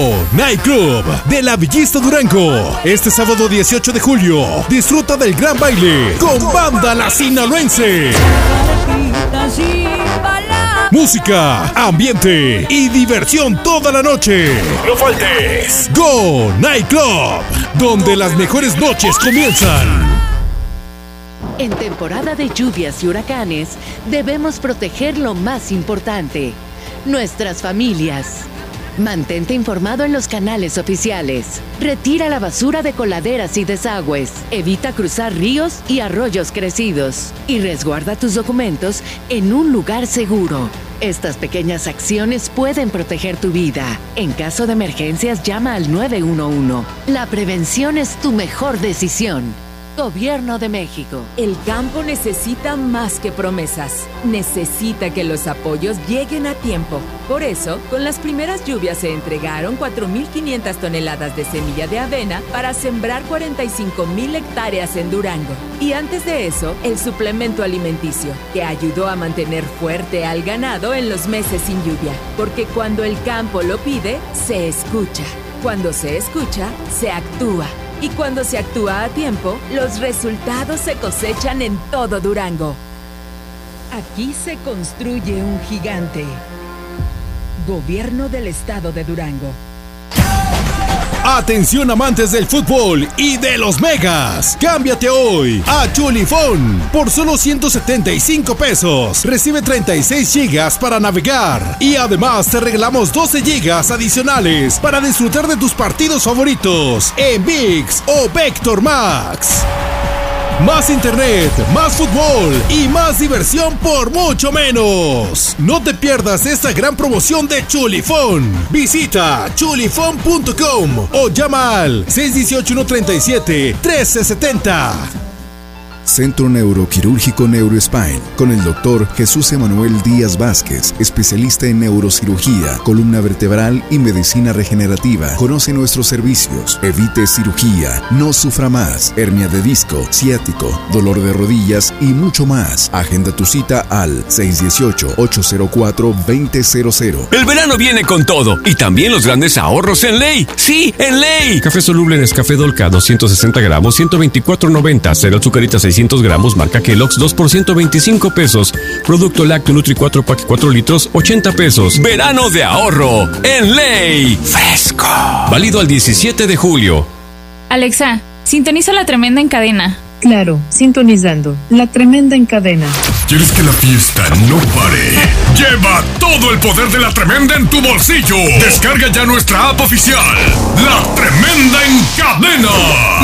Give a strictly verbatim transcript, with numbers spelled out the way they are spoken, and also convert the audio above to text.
Night Club de la Villista Durango. Este sábado dieciocho de julio, disfruta del gran baile con Banda La Sinaloense. Música, ambiente y diversión toda la noche. No faltes. Go Night Club, donde las mejores noches comienzan. En temporada de lluvias y huracanes, debemos proteger lo más importante: nuestras familias. Mantente informado en los canales oficiales. Retira la basura de coladeras y desagües. Evita cruzar ríos y arroyos crecidos. Y resguarda tus documentos en un lugar seguro. Estas pequeñas acciones pueden proteger tu vida. En caso de emergencias, llama al nueve uno uno. La prevención es tu mejor decisión. Gobierno de México. El campo necesita más que promesas. Necesita que los apoyos lleguen a tiempo. Por eso, con las primeras lluvias se entregaron cuatro mil quinientas toneladas de semilla de avena para sembrar cuarenta y cinco mil hectáreas en Durango. Y antes de eso, el suplemento alimenticio, que ayudó a mantener fuerte al ganado en los meses sin lluvia. Porque cuando el campo lo pide, se escucha. Cuando se escucha, se actúa. Y cuando se actúa a tiempo, los resultados se cosechan en todo Durango. Aquí se construye un gigante. Gobierno del Estado de Durango. Atención amantes del fútbol y de los megas. Cámbiate hoy a Chulifón por solo ciento setenta y cinco pesos. Recibe treinta y seis gigas para navegar y además te regalamos doce gigas adicionales para disfrutar de tus partidos favoritos en ViX o Vector Max. Más internet, más fútbol y más diversión por mucho menos. No te pierdas esta gran promoción de Chulifón. Visita chulifón punto com o llama al seis uno ocho, uno tres siete, uno tres siete cero. Centro Neuroquirúrgico Neurospine, con el doctor Jesús Emanuel Díaz Vázquez, especialista en neurocirugía, columna vertebral y medicina regenerativa. Conoce nuestros servicios. Evite cirugía, no sufra más, hernia de disco, ciático, dolor de rodillas y mucho más. Agenda tu cita al seis uno ocho, ocho cero cuatro, dos cero cero cero. El verano viene con todo y también los grandes ahorros en Ley. ¡Sí, en Ley! Café soluble Nescafé Dolca, doscientos sesenta gramos, ciento veinticuatro noventa. Cereal Azucarita seiscientos gramos, marca Kellogg's, dos por ciento veinticinco pesos. Producto lácteo Nutri cuatro pack cuatro litros, ochenta pesos. Verano de ahorro en Ley. Fresco. Válido al diecisiete de julio. Alexa, sintoniza La Tremenda en cadena. Claro, sintonizando La Tremenda en cadena. ¿Quieres que la fiesta no pare? Lleva todo el poder de La Tremenda en tu bolsillo. Descarga ya nuestra app oficial, La Tremenda en cadena.